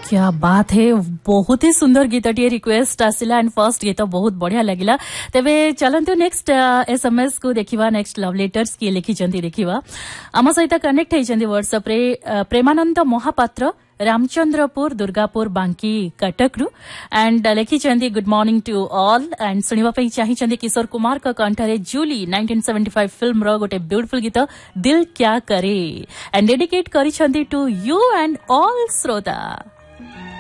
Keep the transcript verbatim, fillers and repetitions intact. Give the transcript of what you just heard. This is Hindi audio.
क्या बात है, बहुत ही सुंदर गीतटी रिक्वेस्ट आसिला एंड फर्स्ट गीत बहुत बढ़िया लगिला। तेबे चलंतु नेक्स्ट एसएमएस को देखिबा, नेक्स्ट लव लेटर्स की लिखिचंती देखिबा। आम सहित कनेक्ट होइचंती व्हाट्सएप रे प्रेमानंद महापात्र रामचंद्रपुर दुर्गापुर बांकी कटक रु and लिखिचंती good morning to all and सुनिबा पई चाहिचंती किशोर कुमार का कंठरे Jully nineteen seventy five film रो गोटे ब्यूटीफुल गीत दिल क्या करे and dedicate करिसंती to you and all श्रोता।